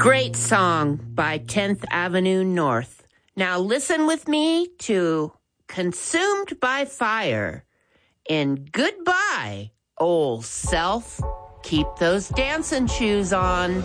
Great song by 10th Avenue North. Now listen with me to Consumed by Fire in Goodbye, Old Self. Keep those dancing shoes on.